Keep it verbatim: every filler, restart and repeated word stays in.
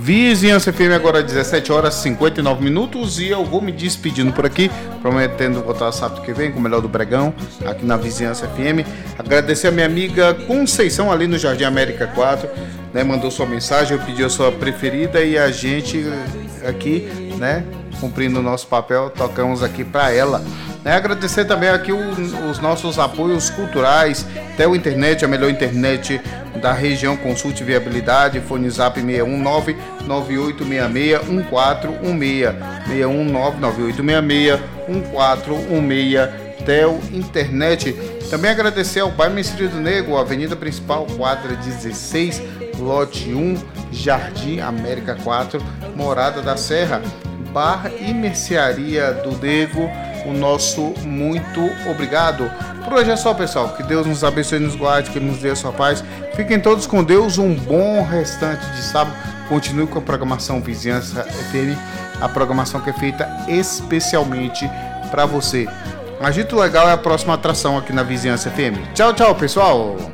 Vizinhança F M agora dezessete horas e cinquenta e nove minutos e eu vou me despedindo por aqui, prometendo voltar sábado que vem com o melhor do Bregão aqui na Vizinhança F M. Agradecer a minha amiga Conceição ali no Jardim América quatro, né, mandou sua mensagem, eu pedi a sua preferida e a gente aqui, né, cumprindo o nosso papel, tocamos aqui para ela. Né, agradecer também aqui o, os nossos apoios culturais, Tel Internet, a melhor internet da região, consulte viabilidade, fone zap seis um nove, nove oito seis seis, um quatro um seis, seis um nove, nove oito seis seis, um quatro um seis, Tel Internet. Também agradecer ao bairro Mestre do Negro, Avenida Principal, quadra dezesseis, lote um, Jardim América quatro, Morada da Serra, Bar e Mercearia do Negro. O nosso muito obrigado. Por hoje é só, pessoal. Que Deus nos abençoe e nos guarde, que Ele nos dê a sua paz. Fiquem todos com Deus. Um bom restante de sábado. Continue com a programação Vizinhança F M, a programação que é feita especialmente para você. Agito Legal é a próxima atração aqui na Vizinhança F M. Tchau, tchau, pessoal.